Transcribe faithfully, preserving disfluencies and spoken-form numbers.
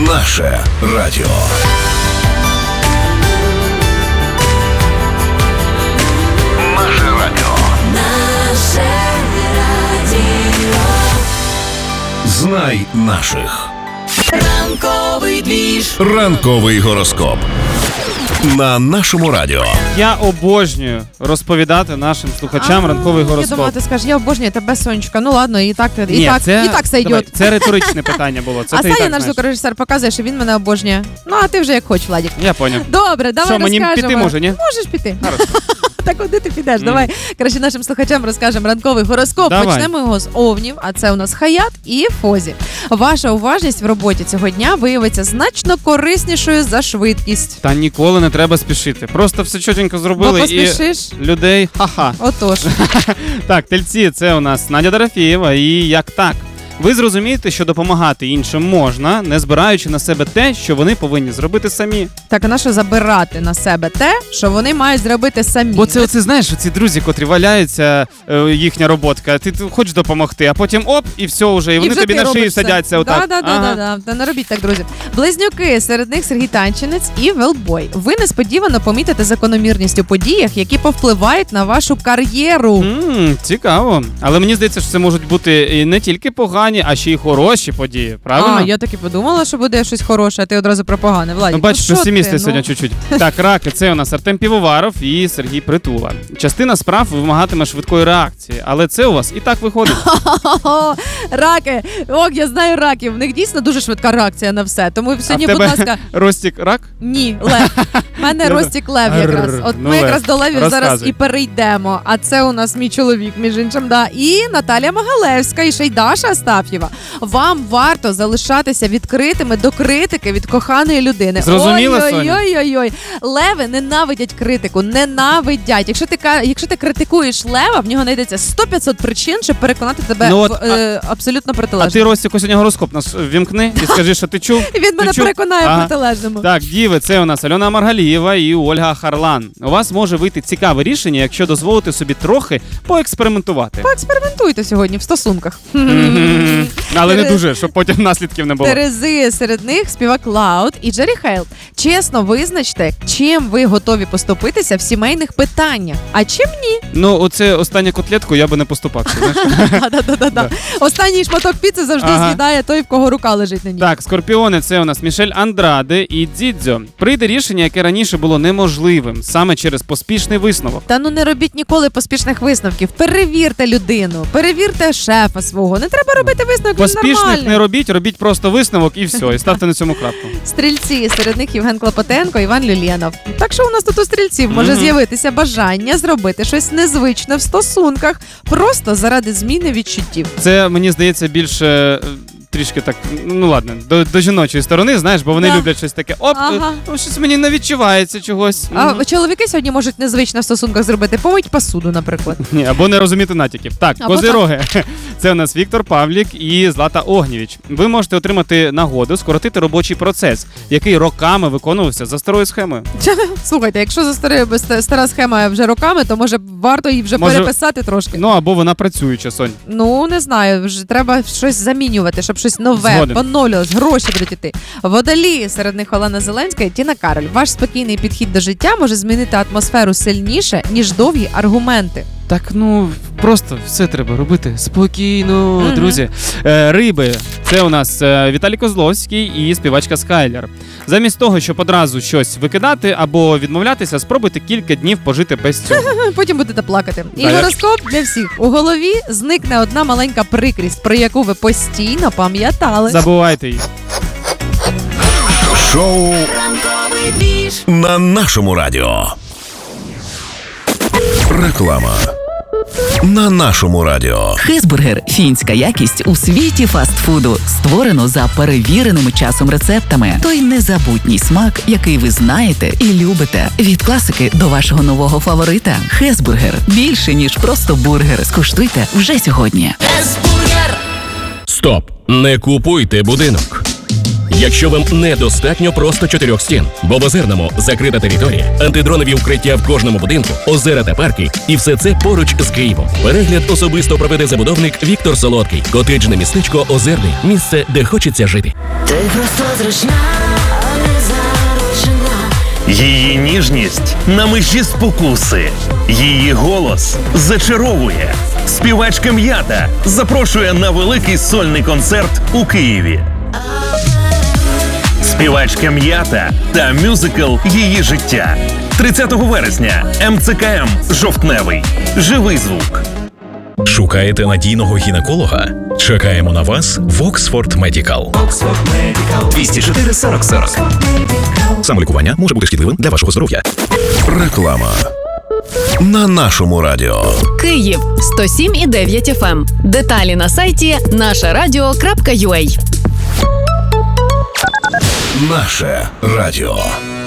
Наше радіо. Наше радіо. Наше радіо. Знай наших. Ранковий двіж. Ранковий гороскоп. На нашому радіо. Я обожнюю розповідати нашим слухачам ранковий гороскоп. Я думала, ти скажеш, я обожнюю тебе, Сонечка. Ну ладно, і так, і Ні, так, це, і так сойдет. давай, це риторичне питання було. Це А ти і Саня, так наш знаєш. звукорежисер, показує, що він мене обожнює. Ну, а ти вже як хочеш, Владік. Я поняв. Добре, давай Що, мені розкажемо. піти може, ні? Можеш піти. Хорошо. Так куди ти підеш? Мгм. Давай, краще нашим слухачам розкажемо ранковий гороскоп. Давай. Почнемо його з овнів, а це у нас Хаят і Фозі. Ваша уважність в роботі цього дня виявиться значно кориснішою за швидкість. Та ніколи не треба спішити. Просто все чотенько Бо зробили поспішиш? і людей ха-ха. Отож. Так, тельці, це у нас Надя Дорофєєва і як так. Ви зрозумієте, що допомагати іншим можна, не збираючи на себе те, що вони повинні зробити самі. Так, а на що забирати на себе те, що вони мають зробити самі? Бо це оце, знаєш, ці друзі, котрі валяються, е, їхня роботка, ти, ти хочеш допомогти, а потім оп, і все вже, і вони вже тобі ти на шиї робиш це. садяться отак. Да, да, да, да, да. Та не робіть так, друзі. Близнюки, серед них Сергій Танчинець і Велбой. Ви несподівано помітите закономірність у подіях, які повпливають на вашу кар'єру. М, цікаво. Але мені здається, що це можуть бути і не тільки погані, а ще й хороші події, правильно? А, я так і подумала, що буде щось хороше, а ти одразу про погане. Владі, Ну, бачиш, що песимісти ти? сьогодні Ну, чуть-чуть. Так, раки, це у нас Артем Півоваров і Сергій Притула. Частина справ вимагатиме швидкої реакції, але це у вас і так виходить. Хо-хо, раки. Ох, я знаю раків. В них дійсно дуже швидка реакція на все. Тому сьогодні, а в будь тебе ласка, Ростік рак? ні, лев. У мене Ну, Ростік лев Арр, якраз. От ну, ми лев. якраз до левів зараз Розказуй. і перейдемо. А це у нас мій чоловік, між іншим, да. І Наталія Магалевська, і ще й Даша Астаф'єва. Вам варто залишатися відкритими до критики від коханої людини. Зрозуміла, Соня? Ой-ой-ой. Леви ненавидять критику, ненавидять. Якщо ти ка- якщо ти критикуєш лева, в нього знайдеться сто-п'ятсот причин, щоб переконати тебе Ну в от, е, абсолютно А протилежному. ти, Ростік, сьогодні гороскоп нас вімкни і скажи, що ти чув? І він мене Ти чув? переконає Ага. в протилежному. Так, діви, це у нас Альона Маргалієва і Ольга Харлан. У вас може вийти цікаве рішення, якщо дозволити собі трохи поекспериментувати. Поекспериментуйте сьогодні в стосунках. Мгм. Але не дуже, щоб потім наслідків не було. Терези, серед них співак Лауд і Джері Хейл. Чесно визначте, чим ви готові поступитися в сімейних питаннях, а чим ні. Ну, оце останню котлетку я би не поступався. знаєш. Да-да-да-да. Останній шматок піци завжди Ага. з'їдає той, в кого рука лежить на ній. Так, скорпіони, це у нас Мішель Андраде і Дзідзьо. Прийде рішення, яке раніше було неможливим, саме через поспішний висновок. Та ну не робіть ніколи поспішних висновків. Перевірте людину, перевірте шефа свого. Не треба робити висновок, він Поспішних нормальний. не робіть, робіть просто висновок і все, і ставте на цьому крапку. Стрільці, серед них Євген Клопотенко, Іван Люленов. Так що у нас тут у стрільців може Мгм. з'явитися бажання зробити щось незвичне в стосунках, просто заради зміни відчуттів. Це, мені здається, більше е, трішки так, ну ладно, до, до жіночої сторони, знаєш, бо вони Да. люблять щось таке. Оп, Ага. е, ну, щось мені не відчувається чогось. А Мгм. чоловіки сьогодні можуть незвично в стосунках зробити помить посуду, наприклад. Ні, або не розуміти натяків. Так, Або козироги. Це у нас Віктор Павлік і Злата Огнєвіч. Ви можете отримати нагоду скоротити робочий процес, який роками виконувався за старою схемою. Слухайте, якщо за старе- ста- стара схема вже роками, то може варто її вже Може- переписати трошки. Ну або вона працююча, Сонь. Ну, не знаю, вже треба щось замінювати, щоб щось нове, Згоден. поновлювалось, гроші будуть іти. Водолії, серед них Олена Зеленська і Тіна Кароль. Ваш спокійний підхід до життя може змінити атмосферу сильніше, ніж довгі аргументи. Так, ну просто все треба робити спокійно, Мгм. друзі. Е, риби, це у нас е, Віталій Козловський і співачка Скайлер. Замість того, щоб одразу щось викидати або відмовлятися, спробуйте кілька днів пожити без цього. Потім будете плакати. І Да, я- гороскоп для всіх. У голові зникне одна маленька прикрість, про яку ви постійно пам'ятали. Забувайте їх. Шоу Ранковий двіж. на нашому радіо. Реклама. На нашому радіо. Хесбургер – фінська якість у світі фастфуду. Створено за перевіреними часом рецептами. Той незабутній смак, який ви знаєте і любите. Від класики до вашого нового фаворита. Хесбургер – більше, ніж просто бургер. Скуштуйте вже сьогодні. Хесбургер. Стоп! Не купуйте будинок. Якщо вам недостатньо просто чотирьох стін, бо в Озерному закрита територія, антидронові укриття в кожному будинку, озера та парки, і все це поруч з Києвом. Перегляд особисто проведе забудовник Віктор Солодкий. Котеджне містечко Озерний. Місце, де хочеться жити. Ти просто зручна, а не заручена. Її ніжність на межі спокуси. Її голос зачаровує. Співачка М'ята запрошує на великий сольний концерт у Києві. Співачка М'ята та мюзикл «Її життя». тридцятого вересня. ем це ка ем «Жовтневий». Живий звук. Шукаєте надійного гінеколога? Чекаємо на вас в Оксфорд Медікал. двісті чотири сорок сорок. Самолікування може бути шкідливим для вашого здоров'я. Реклама на нашому радіо. Київ сто сім і дев'ять еф ем. Деталі на сайті наша радіо крапка ю а. Наше радіо.